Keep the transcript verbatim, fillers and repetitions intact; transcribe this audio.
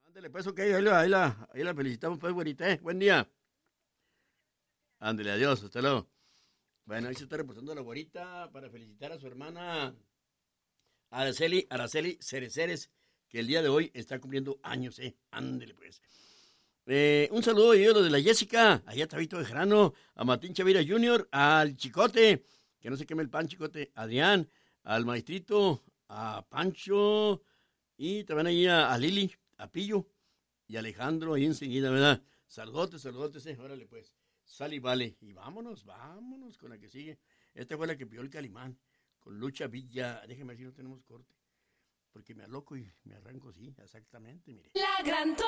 Ándale, pues, ok, ahí la, ahí la, ahí la felicitamos, pues, güerita, ¿eh? Buen día. Ándale, adiós, hasta luego. Bueno, ahí se está reportando la güerita para felicitar a su hermana Araceli, Araceli Cereceres, que el día de hoy está cumpliendo años, ¿eh? Ándale, pues. Eh, un saludo y lo de la Jessica, allá a Tabito de Jarano, a Martín Chavira junior, al Chicote, que no se queme el pan, Chicote, Adrián, al Maestrito, a Pancho, y también ahí a, a Lili, a Pillo, y Alejandro ahí enseguida, ¿verdad? Saludotes, saludotes, eh, órale pues, sale y vale, y vámonos, vámonos con la que sigue. Esta fue la que pidió el Calimán, con Lucha Villa, déjeme ver si no tenemos corte, porque me aloco y me arranco, sí, exactamente, mire. La gran